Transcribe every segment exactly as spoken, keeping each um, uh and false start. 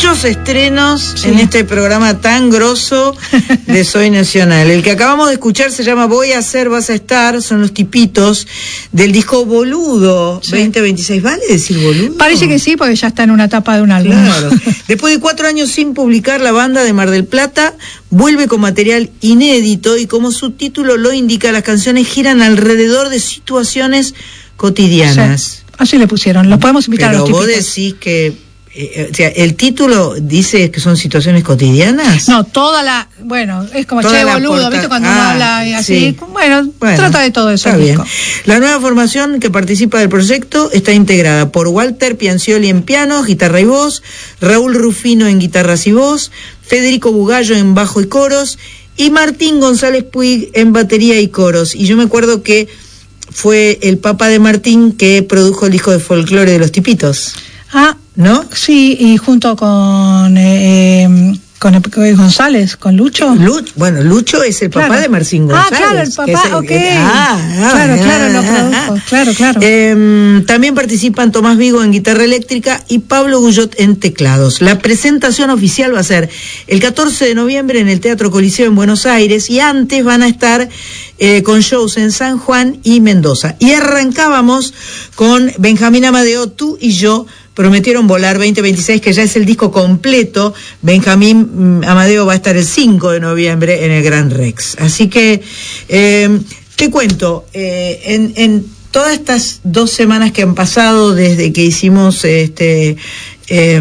muchos estrenos sí. en este programa tan grosso de Soy Nacional. El que acabamos de escuchar se llama Voy a ser, vas a estar, son los tipitos del disco Boludo, sí. veinte veintiséis. ¿Vale decir boludo? Parece que sí, porque ya está en una etapa de un álbum. Claro. Después de cuatro años sin publicar, la banda de Mar del Plata vuelve con material inédito y, como su título lo indica, las canciones giran alrededor de situaciones cotidianas. Sí. Así le pusieron, los podemos invitar. Pero a los vos típicos. decís que Eh, o sea, ¿el título dice que son situaciones cotidianas? No, toda la... Bueno, es como Toda che, la boludo, porta... ¿viste? Cuando ah, uno habla y así. Sí. Bueno, bueno, trata de todo eso. Está el bien. disco. La nueva formación que participa del proyecto está integrada por Walter Piancioli en piano, guitarra y voz, Raúl Rufino en guitarras y voz, Federico Bugallo en bajo y coros, y Martín González Puig en batería y coros. Y yo me acuerdo que fue el papá de Martín que produjo el disco de folclore de los Tipitos. Ah, ¿no? Sí, y junto con eh, con González, con Lucho. Lucho, bueno, Lucho es el papá claro. de Marcín González. Ah, claro, el papá, el, ok. El, ah, claro, ah, claro, ah, lo produjo, ah, claro, claro. Eh, también participan Tomás Vigo en guitarra eléctrica y Pablo Guyot en teclados. La presentación oficial va a ser el catorce de noviembre en el Teatro Coliseo en Buenos Aires, y antes van a estar eh, con shows en San Juan y Mendoza. Y arrancábamos con Benjamín Amadeo, Tú y Yo prometieron volar veinte veintiséis, que ya es el disco completo. Benjamín Amadeo va a estar el cinco de noviembre en el Gran Rex. Así que eh, te cuento, eh, en, en todas estas dos semanas que han pasado desde que hicimos este eh,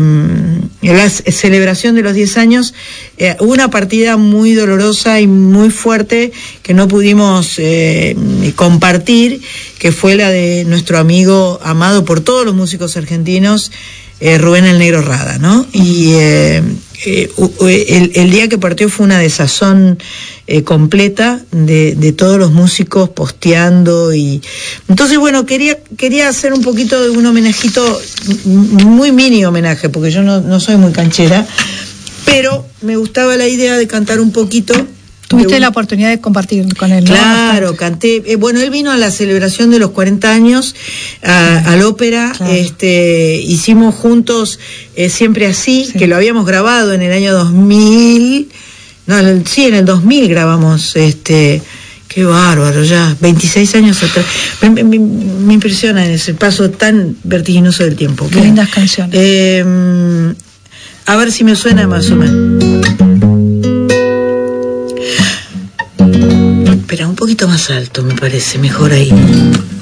la celebración de los diez años, eh, hubo una partida muy dolorosa y muy fuerte que no pudimos eh, compartir, que fue la de nuestro amigo amado por todos los músicos argentinos, eh, Rubén el Negro Rada, ¿no? Y eh, eh, el, el día que partió fue una desazón eh, completa de, de todos los músicos posteando, y entonces bueno, quería quería hacer un poquito de un homenajito, muy mini homenaje, porque yo no, no soy muy canchera, pero me gustaba la idea de cantar un poquito. Tuviste un... la oportunidad de compartir con él, ¿no? Claro, bastante. Canté. Eh, bueno, él vino a la celebración de los cuarenta años a, al ópera. Claro. Este, hicimos juntos eh, Siempre Así, sí. que lo habíamos grabado en el año dos mil. No, en el, sí, en el dos mil grabamos. Este, qué bárbaro, ya veintiséis años atrás. Me, me, me impresiona en ese paso tan vertiginoso del tiempo. Qué lindas canciones. Eh, a ver si me suena más o menos. Espera, un poquito más alto, me parece, mejor ahí.